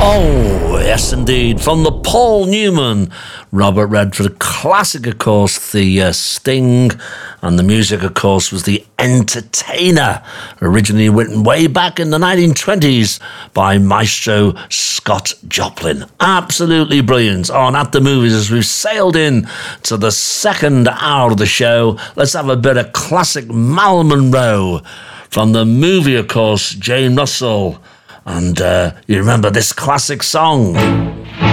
Oh, yes, indeed. From the Paul Newman, Robert Redford classic, of course, the Sting, and the music, of course, was The Entertainer, originally written way back in the 1920s by Maestro Scott Joplin. Absolutely brilliant. On At the Movies, as we've sailed in to the second hour of the show, let's have a bit of classic Mal Monroe from the movie, of course, Jane Russell. And you remember this classic song.